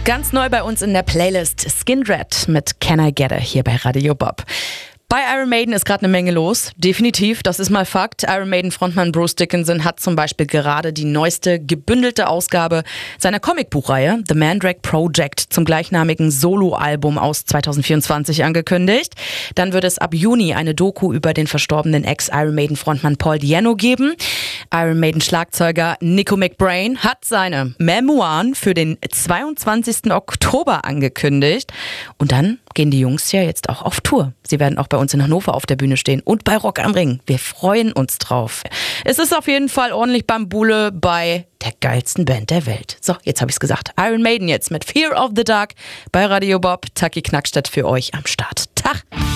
Ganz neu bei uns in der Playlist Skindred mit Can I Get It hier bei Radio Bob. Bei Iron Maiden ist gerade eine Menge los. Definitiv, das ist mal Fakt. Iron Maiden-Frontmann Bruce Dickinson hat zum Beispiel gerade die neueste gebündelte Ausgabe seiner Comicbuchreihe The Mandrake Project zum gleichnamigen Soloalbum aus 2024 angekündigt. Dann wird es ab Juni eine Doku über den verstorbenen Ex-Iron Maiden-Frontmann Paul Di'Anno geben. Iron Maiden-Schlagzeuger Nico McBrain hat seine Memoiren für den 22. Oktober angekündigt. Und dann gehen die Jungs ja jetzt auch auf Tour. Sie werden auch bei uns in Hannover auf der Bühne stehen und bei Rock am Ring. Wir freuen uns drauf. Es ist auf jeden Fall ordentlich Bambule bei der geilsten Band der Welt. So, jetzt habe ich es gesagt. Iron Maiden jetzt mit Fear of the Dark bei Radio Bob. Taki Knackstedt für euch am Start. Tag!